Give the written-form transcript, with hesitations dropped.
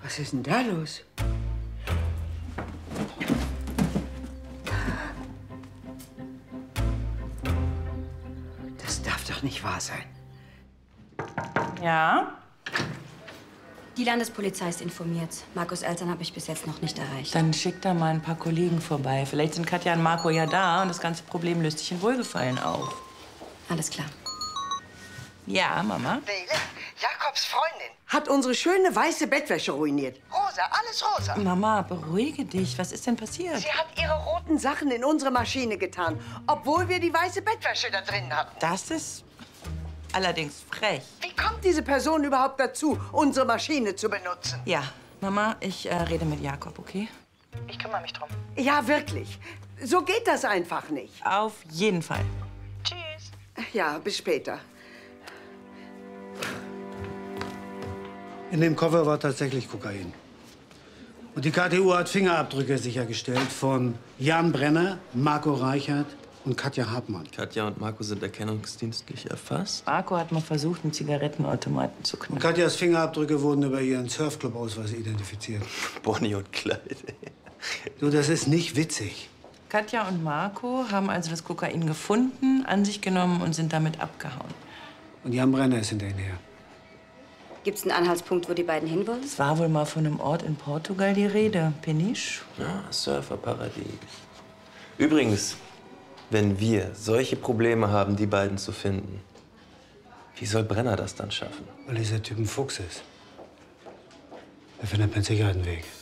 Was ist denn da los? Das darf doch nicht wahr sein. Ja? Die Landespolizei ist informiert. Markus' Eltern habe ich bis jetzt noch nicht erreicht. Dann schick da mal ein paar Kollegen vorbei. Vielleicht sind Katja und Marco ja da und das ganze Problem löst sich in Wohlgefallen auf. Alles klar. Ja, Mama? Nele, Jakobs Freundin, hat unsere schöne weiße Bettwäsche ruiniert. Rosa, alles rosa. Mama, beruhige dich. Was ist denn passiert? Sie hat ihre roten Sachen in unsere Maschine getan, obwohl wir die weiße Bettwäsche da drin hatten. Das ist allerdings frech. Wie kommt diese Person überhaupt dazu, unsere Maschine zu benutzen? Ja, Mama, ich rede mit Jakob, okay? Ich kümmere mich drum. Ja, wirklich. So geht das einfach nicht. Auf jeden Fall. Tschüss. Ja, bis später. In dem Koffer war tatsächlich Kokain. Und die KTU hat Fingerabdrücke sichergestellt von Jan Brenner, Marco Reichert und Katja Hartmann. Katja und Marco sind erkennungsdienstlich erfasst. Marco hat mal versucht, einen Zigarettenautomaten zu knacken. Katjas Fingerabdrücke wurden über ihren Surfclub-Ausweis identifiziert. Bonnie und Clyde. Du, das ist nicht witzig. Katja und Marco haben also das Kokain gefunden, an sich genommen und sind damit abgehauen. Und Jan Brenner ist hinterher. Gibt's einen Anhaltspunkt, wo die beiden hinwollen? Es war wohl mal von einem Ort in Portugal die Rede. Peniche? Ja, Surferparadies. Übrigens, wenn wir solche Probleme haben, die beiden zu finden, wie soll Brenner das dann schaffen? Weil dieser Typ ein Fuchs ist. Er findet mit Sicherheit einen Weg.